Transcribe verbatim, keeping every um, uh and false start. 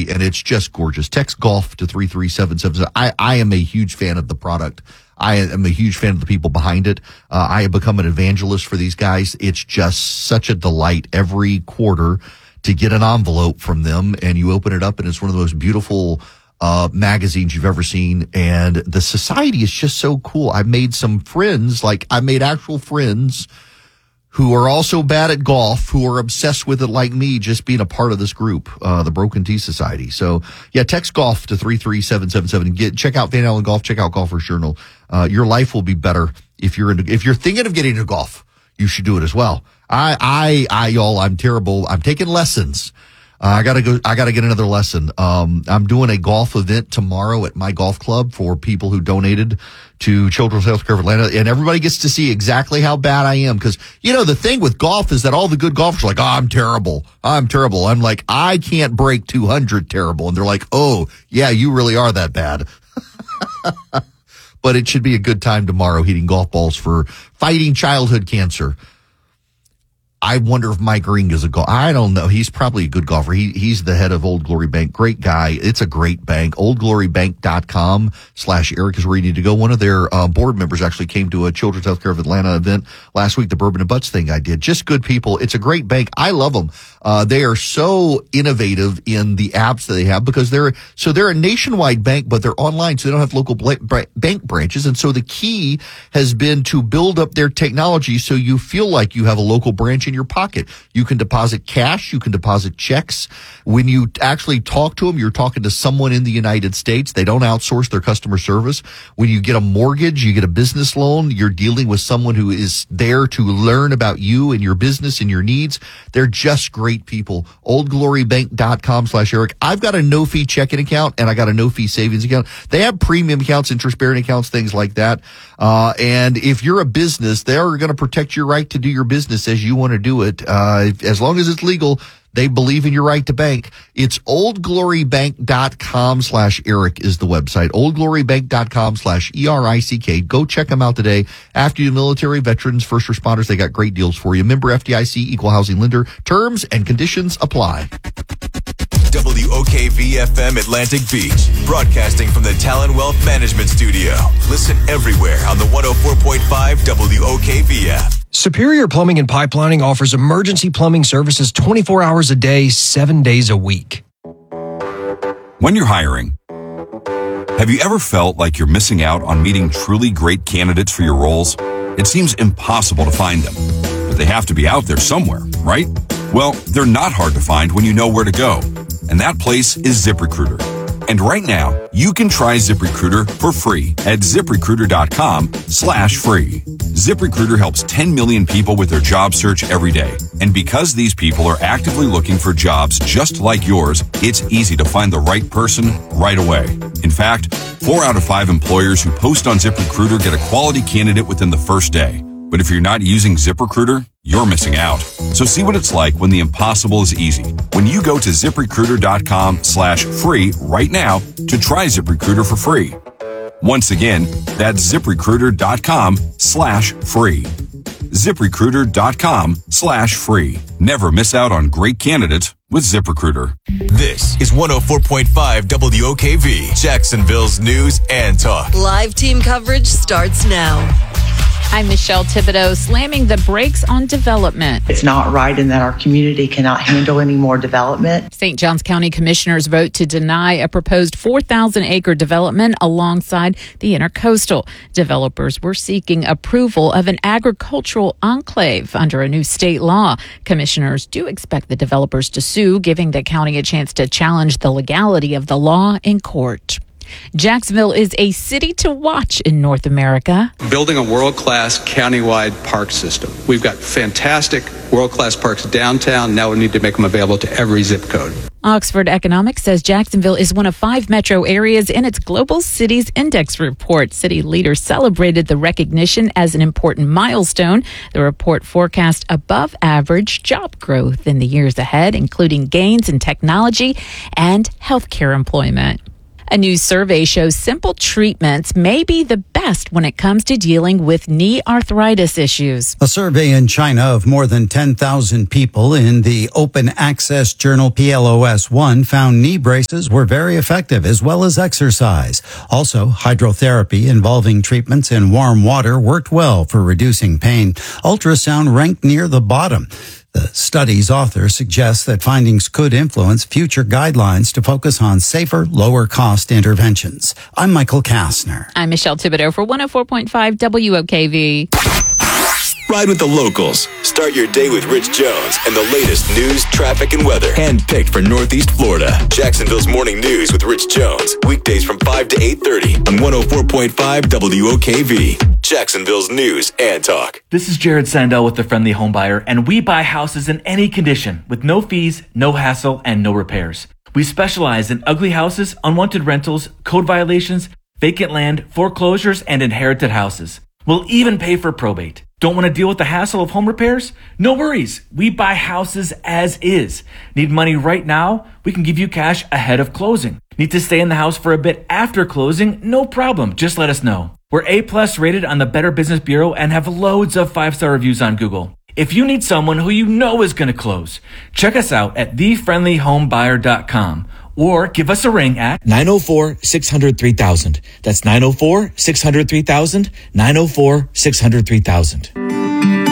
facility, and it's just gorgeous. Text golf to three three seven seven seven. I, I am a huge fan of the product. I am a huge fan of the people behind it. Uh, I have become an evangelist for these guys. It's just such a delight every quarter to get an envelope from them, and you open it up, and it's one of the most beautiful uh magazines you've ever seen. And the society is just so cool. I've made some friends, like I made actual friends who are also bad at golf, who are obsessed with it like me, just being a part of this group, uh, the Broken Tea Society. So, yeah, text golf to three three seven seven seven. Get, check out Van Allen Golf, check out Golfer's Journal. Uh, your life will be better if you're into, if you're thinking of getting into golf, you should do it as well. I, I, I, y'all, I'm terrible. I'm taking lessons. Uh, I gotta go, I gotta get another lesson. Um, I'm doing a golf event tomorrow at my golf club for people who donated to Children's Healthcare of Atlanta, and everybody gets to see exactly how bad I am. Cause, you know, the thing with golf is that all the good golfers are like, oh, I'm terrible. I'm terrible. I'm like, I can't break two hundred terrible. And they're like, oh, yeah, you really are that bad. But it should be a good time tomorrow hitting golf balls for fighting childhood cancer. I wonder if Mike Ring is a golfer. I don't know. He's probably a good golfer. He, he's the head of Old Glory Bank. Great guy. It's a great bank. old glory bank dot com slash Eric is where you need to go. One of their uh, board members actually came to a Children's Healthcare of Atlanta event last week, the Bourbon and Butts thing I did. Just good people. It's a great bank. I love them. Uh, they are so innovative in the apps that they have because they're, so they're a nationwide bank, but they're online, so they don't have local bla- bank branches. And so the key has been to build up their technology so you feel like you have a local branch in your pocket. You can deposit cash. You can deposit checks. When you actually talk to them, you're talking to someone in the United States. They don't outsource their customer service. When you get a mortgage, you get a business loan, you're dealing with someone who is there to learn about you and your business and your needs. They're just great people. old glory bank dot com slash Eric. I've got a no-fee checking account and I got a no-fee savings account. They have premium accounts, interest-bearing accounts, things like that. Uh, and if you're a business, they're going to protect your right to do your business as you want to do it. Uh, as long as it's legal, they believe in your right to bank. It's old glory bank dot com slash Eric is the website. old glory bank dot com slash E R I C K. Go check them out today. After you military, veterans, first responders, they got great deals for you. Member F D I C, equal housing lender. Terms and conditions apply. W O K V F M Atlantic Beach, broadcasting from the Talon Wealth Management Studio. Listen everywhere on the one oh four point five W O K V F. Superior Plumbing and Pipelining offers emergency plumbing services twenty-four hours a day, seven days a week. When you're hiring, have you ever felt like you're missing out on meeting truly great candidates for your roles? It seems impossible to find them, but they have to be out there somewhere, right? Well, they're not hard to find when you know where to go, and that place is ZipRecruiter. And right now, you can try ZipRecruiter for free at ZipRecruiter.com slash free. ZipRecruiter helps ten million people with their job search every day. And because these people are actively looking for jobs just like yours, it's easy to find the right person right away. In fact, four out of five employers who post on ZipRecruiter get a quality candidate within the first day. But if you're not using ZipRecruiter, you're missing out. So see what it's like when the impossible is easy. When you go to ZipRecruiter.com slash free right now to try ZipRecruiter for free. Once again, that's ZipRecruiter.com slash free. ZipRecruiter.com slash free. Never miss out on great candidates with ZipRecruiter. This is one oh four point five W O K V, Jacksonville's news and talk. Live team coverage starts now. I'm Michelle Thibodeau, slamming the brakes on development. It's not right in that our community cannot handle any more development. Saint Johns County commissioners vote to deny a proposed four thousand acre development alongside the Intercoastal. Developers were seeking approval of an agricultural enclave under a new state law. Commissioners do expect the developers to sue, giving the county a chance to challenge the legality of the law in court. Jacksonville is a city to watch in North America. Building a world-class countywide park system. We've got fantastic world-class parks downtown. Now we need to make them available to every zip code. Oxford Economics says Jacksonville is one of five metro areas in its Global Cities Index report. City leaders celebrated the recognition as an important milestone. The report forecast above average job growth in the years ahead, including gains in technology and healthcare employment. A new survey shows simple treatments may be the best when it comes to dealing with knee arthritis issues. A survey in China of more than ten thousand people in the open access journal P L O S one found knee braces were very effective, as well as exercise. Also, hydrotherapy involving treatments in warm water worked well for reducing pain. Ultrasound ranked near the bottom. The study's author suggests that findings could influence future guidelines to focus on safer, lower-cost interventions. I'm Michael Kastner. I'm Michelle Thibodeau for one oh four point five W O K V. Ride with the locals. Start your day with Rich Jones and the latest news, traffic, and weather. Handpicked for Northeast Florida. Jacksonville's Morning News with Rich Jones. Weekdays from five to eight thirty on one oh four point five W O K V. Jacksonville's News and Talk. This is Jared Sandell with The Friendly Home Buyer, and we buy houses in any condition with no fees, no hassle, and no repairs. We specialize in ugly houses, unwanted rentals, code violations, vacant land, foreclosures, and inherited houses. We'll even pay for probate. Don't want to deal with the hassle of home repairs? No worries. We buy houses as is. Need money right now? We can give you cash ahead of closing. Need to stay in the house for a bit after closing? No problem. Just let us know. We're A-plus rated on the Better Business Bureau and have loads of five-star reviews on Google. If you need someone who you know is going to close, check us out at the friendly home buyer dot com. Or give us a ring at nine oh four, six hundred, three thousand. That's nine oh four, six hundred, three thousand, nine oh four, six hundred, three thousand.